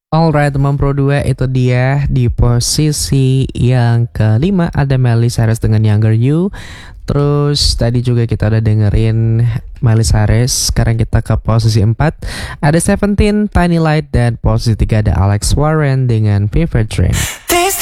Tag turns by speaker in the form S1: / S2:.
S1: Alright teman Pro 2, itu dia di posisi yang kelima ada Miley Cyrus dengan Younger You. Terus tadi juga kita udah dengerin Miley Cyrus. Sekarang kita ke posisi 4 ada Seventeen, Tiny Light. Dan posisi 3 ada Alex Warren dengan Fever Dream.